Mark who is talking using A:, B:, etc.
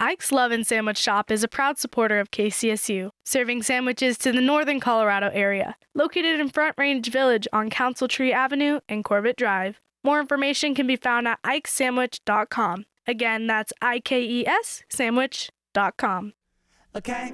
A: Ike's Love and Sandwich Shop is a proud supporter of KCSU, serving sandwiches to the northern Colorado area. Located in Front Range Village on Council Tree Avenue and Corbett Drive. More information can be found at ikesandwich.com. Again, that's IKES sandwich.com.
B: Okay.